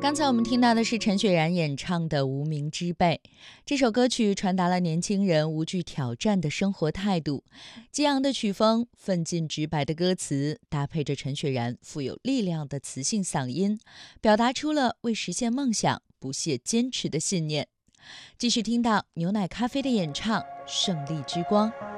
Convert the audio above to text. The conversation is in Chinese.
刚才我们听到的是陈雪然演唱的《无名之辈》。这首歌曲传达了年轻人无惧挑战的生活态度，激昂的曲风，奋进直白的歌词，搭配着陈雪然富有力量的磁性嗓音，表达出了为实现梦想不懈坚持的信念。继续听到牛奶咖啡的演唱《胜利之光》。